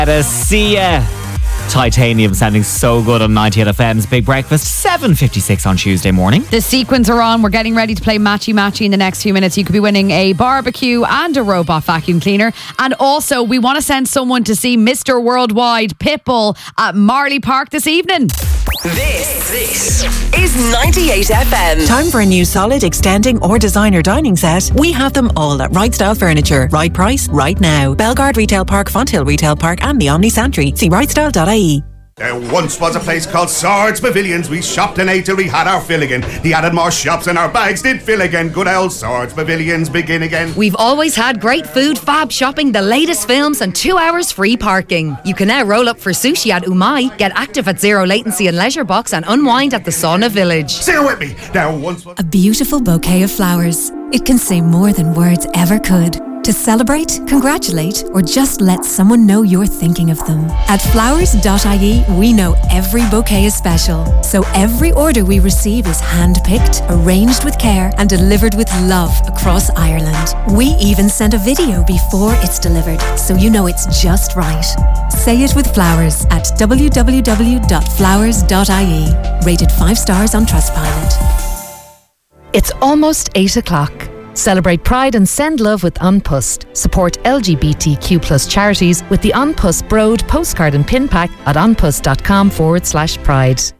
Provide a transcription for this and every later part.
See ya. Titanium sounding so good on 98 FM's Big Breakfast, 7:56 on Tuesday morning. The sequins are on. We're getting ready to play Matchy in the next few minutes. You could be winning a barbecue and a robot vacuum cleaner. And also, we want to send someone to see Mr. Worldwide Pitbull at Marley Park this evening. This is 98 FM. Time for a new solid, extending or designer dining set? We have them all at Right Style Furniture. Right price, right now. Belgard Retail Park, Fonthill Retail Park and the Omni Santry. See rightstyle.ie. There once was a place called Swords Pavilions. We shopped and ate till we had our fill again. They added more shops and our bags did fill again. Good old Swords Pavilions begin again. We've always had great food, fab shopping, the latest films and 2 hours free parking. You can now roll up for sushi at Umai, get active at Zero Latency and Leisure Box and unwind at the Sauna Village. Say it with me. There once was a beautiful bouquet of flowers. It can say more than words ever could. To celebrate, congratulate, or just let someone know you're thinking of them. At flowers.ie, we know every bouquet is special. So every order we receive is hand-picked, arranged with care, and delivered with love across Ireland. We even send a video before it's delivered, so you know it's just right. Say it with Flowers at www.flowers.ie. Rated 5 stars on Trustpilot. It's almost 8 o'clock. Celebrate Pride and send love with Unpussed. Support LGBTQ+ charities with the Unpussed Broad postcard and pin pack at unpussed.com/pride.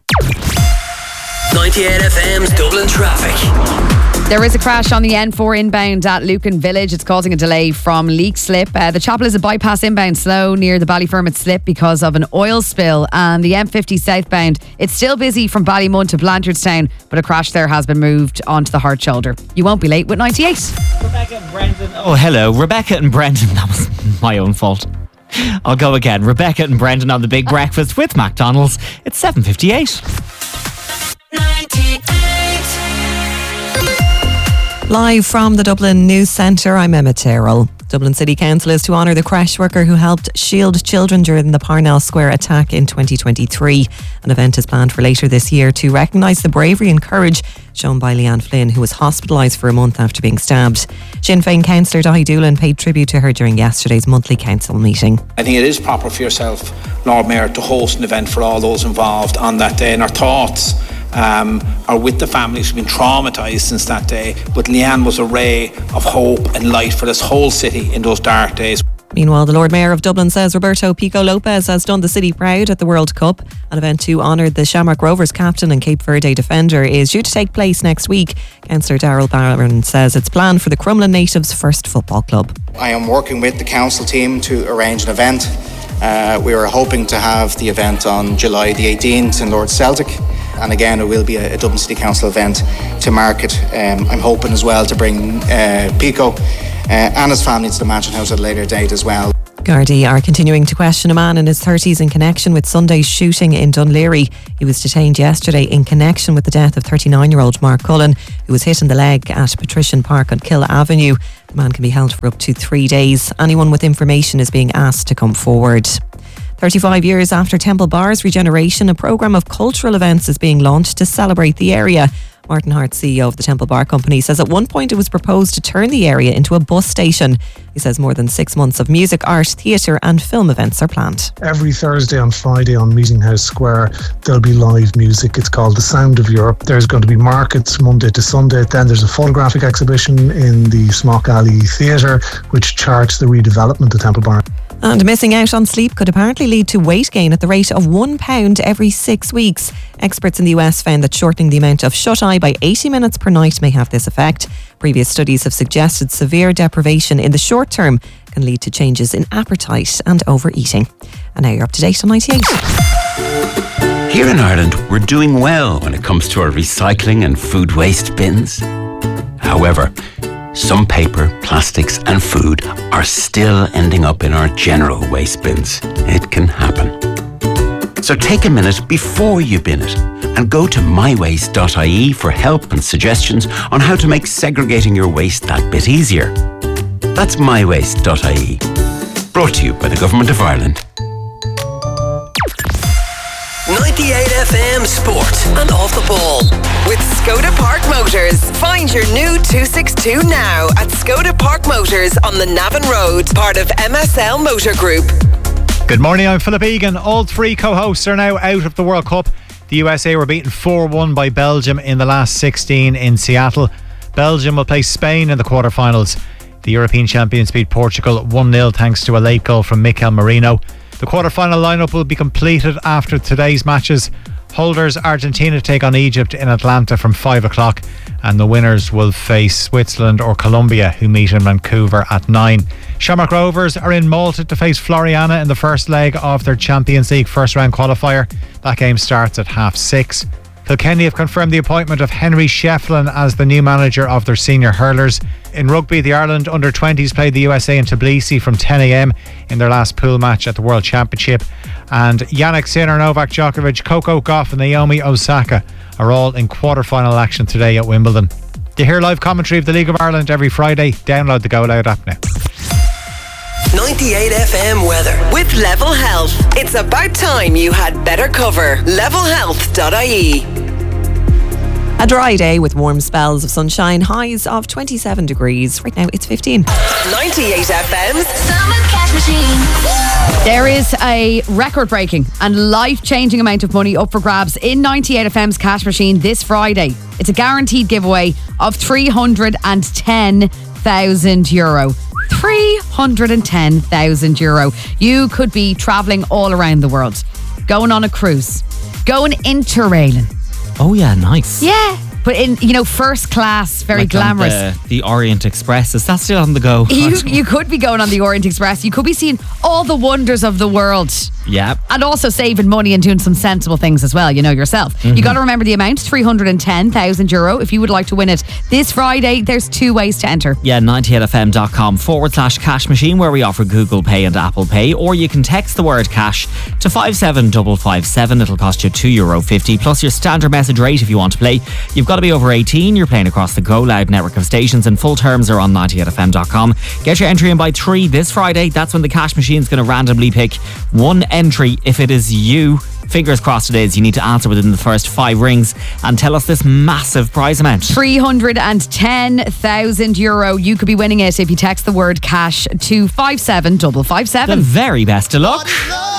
98 FM's Dublin traffic. There is a crash on the N4 inbound at Lucan Village. It's causing a delay from Leak Slip. The Chapel is a bypass inbound slow near the Ballyfermot Slip because of an oil spill. And the M50 southbound, it's still busy from Ballymun to Blanchardstown, but a crash there has been moved onto the hard shoulder. You won't be late with 98. Rebecca and Brendan. Oh, hello. Rebecca and Brendan. That was my own fault. I'll go again. Rebecca and Brendan on the Big Breakfast with McDonald's. It's 7:58. 98. Live from the Dublin News Centre, I'm Emma Terrell. Dublin City Council is to honour the creche worker who helped shield children during the Parnell Square attack in 2023. An event is planned for later this year to recognise the bravery and courage shown by Leanne Flynn, who was hospitalised for a month after being stabbed. Sinn Féin councillor Dahi Doolan paid tribute to her during yesterday's monthly council meeting. I think it is proper for yourself, Lord Mayor, to host an event for all those involved on that day, and our thoughts are with the families who've been traumatised since that day. But Leanne was a ray of hope and light for this whole city in those dark days. Meanwhile, the Lord Mayor of Dublin says Roberto Pico Lopez has done the city proud at the World Cup. An event to honour the Shamrock Rovers captain and Cape Verde defender is due to take place next week. Councillor Darrell Barron says it's planned for the Crumlin Natives' first football club. I am working with the council team to arrange an event. We were hoping to have the event on July the 18th in Lord Celtic. And again, it will be a Dublin City Council event to mark it. I'm hoping as well to bring Pico and his family to the Mansion House at a later date as well. Gardaí are continuing to question a man in his 30s in connection with Sunday's shooting in Dunleary. He was detained yesterday in connection with the death of 39-year-old Mark Cullen, who was hit in the leg at Patrician Park on Kill Avenue. The man can be held for up to 3 days. Anyone with information is being asked to come forward. 35 years after Temple Bar's regeneration, a programme of cultural events is being launched to celebrate the area. Martin Hart, CEO of the Temple Bar Company, says at one point it was proposed to turn the area into a bus station. He says more than 6 months of music, art, theatre and film events are planned. Every Thursday and Friday on Meeting House Square there'll be live music. It's called The Sound of Europe. There's going to be markets Monday to Sunday. Then there's a photographic exhibition in the Smock Alley Theatre which charts the redevelopment of Temple Bar. And missing out on sleep could apparently lead to weight gain at the rate of £1 every 6 weeks. Experts in the US found that shortening the amount of shut-eye by 80 minutes per night may have this effect. Previous studies have suggested severe deprivation in the short term can lead to changes in appetite and overeating. And now you're up to date on 98. Here in Ireland, we're doing well when it comes to our recycling and food waste bins. However, some paper, plastics and food are still ending up in our general waste bins. It can happen. So take a minute before you bin it and go to mywaste.ie for help and suggestions on how to make segregating your waste that bit easier. That's mywaste.ie. Brought to you by the Government of Ireland. 98 FM Sport and Off the Ball with Skoda Park Motors. Find your new 262 now at Skoda Park Motors on the Navan Road, part of MSL Motor Group. Good morning, I'm Philip Egan. All three co-hosts are now out of the World Cup. The USA were beaten 4-1 by Belgium in the last 16 in Seattle. Belgium will play Spain in the quarterfinals. The European champions beat Portugal 1-0 thanks to a late goal from Mikel Merino. The quarterfinal lineup will be completed after today's matches. Holders Argentina take on Egypt in Atlanta from 5 o'clock, and the winners will face Switzerland or Colombia, who meet in Vancouver at 9. Shamrock Rovers are in Malta to face Floriana in the first leg of their Champions League first round qualifier. That game starts at 6:30. Kilkenny have confirmed the appointment of Henry Shefflin as the new manager of their senior hurlers. In rugby, the Ireland under-20s played the USA in Tbilisi from 10 a.m. in their last pool match at the World Championship. And Jannik Sinner, Novak Djokovic, Coco Gauff and Naomi Osaka are all in quarter-final action today at Wimbledon. To hear live commentary of the League of Ireland every Friday, download the Go Loud app now. 98 FM weather with Level Health. It's about time you had better cover. Levelhealth.ie. A dry day with warm spells of sunshine, highs of 27 degrees. Right now it's 15. 98 FM's Summer Cash Machine. There is a record-breaking and life-changing amount of money up for grabs in 98 FM's Cash Machine this Friday. It's a guaranteed giveaway of €310,000. €310,000. You could be travelling all around the world, going on a cruise, going interrailing. Oh yeah, nice. Yeah, but in first class, very like glamorous. The Orient Express, is that still on the go? You could be going on the Orient Express. You could be seeing all the wonders of the world. Yeah. And also saving money and doing some sensible things as well, yourself. Mm-hmm. You got to remember the amount, €310,000. If you would like to win it this Friday, there's 2 ways to enter. Yeah, 98fm.com/cash machine, where we offer Google Pay and Apple Pay, or you can text the word cash to 57557. It'll cost you €2.50 plus your standard message rate if you want to play. You've got to be over 18. You're playing across the Go Loud network of stations, and full terms are on 98fm.com. Get your entry in by 3 this Friday. That's when the cash machine's going to randomly pick one entry. If it is you, fingers crossed it is, you need to answer within the first 5 rings and tell us this massive prize amount. €310,000. You could be winning it if you text the word cash to 57557. The very best of luck.